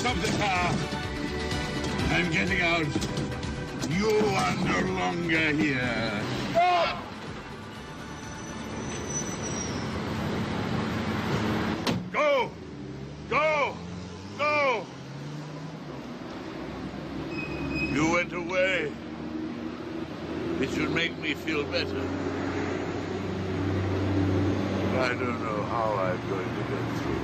stop the car. I'm getting out. You are no longer here. Go! Go! Go! You went away. It should make me feel better. But I don't know how I'm going to get through.